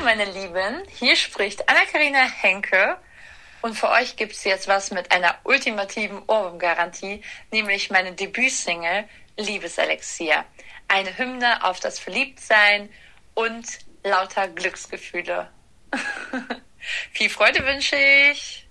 meine Lieben, hier spricht Anna-Karina Henke und für euch gibt es jetzt was mit einer ultimativen Ohrwurm-Garantie, nämlich meine Debütsingle Liebeselixier. Eine Hymne auf das Verliebtsein und lauter Glücksgefühle. Viel Freude wünsche ich!